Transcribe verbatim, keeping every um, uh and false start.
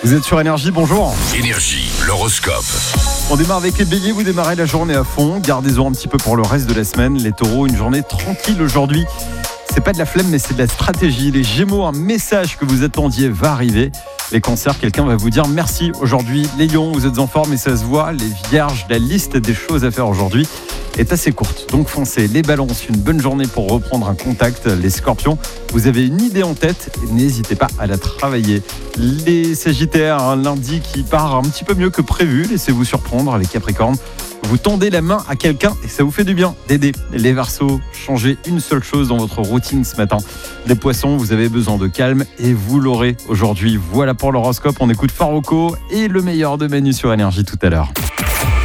Vous êtes sur Énergie, bonjour. Énergie, l'horoscope. On démarre avec les béliers, vous démarrez la journée à fond. Gardez-en un petit peu pour le reste de la semaine. Les taureaux, une journée tranquille aujourd'hui. C'est pas de la flemme, mais c'est de la stratégie. Les gémeaux, un message que vous attendiez va arriver. Les cancers, quelqu'un va vous dire merci aujourd'hui. Les lions, vous êtes en forme et ça se voit. Les vierges, la liste des choses à faire aujourd'hui est assez courte. Donc foncez. Les balances, une bonne journée pour reprendre un contact. Les scorpions, vous avez une idée en tête, n'hésitez pas à la travailler. Les sagittaires, un lundi qui part un petit peu mieux que prévu. Laissez-vous surprendre. Les capricornes, vous tendez la main à quelqu'un et ça vous fait du bien d'aider. Les Verseaux, changez une seule chose dans votre routine ce matin. Les poissons, vous avez besoin de calme et vous l'aurez aujourd'hui. Voilà pour l'horoscope, on écoute Faroko et le meilleur de Manu sur Énergie tout à l'heure.